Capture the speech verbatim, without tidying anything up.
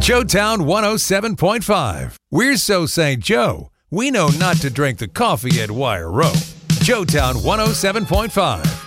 Joetown one oh seven point five. We're so Saint Joe, we know not to drink the coffee at Wire Row. Joetown one oh seven point five.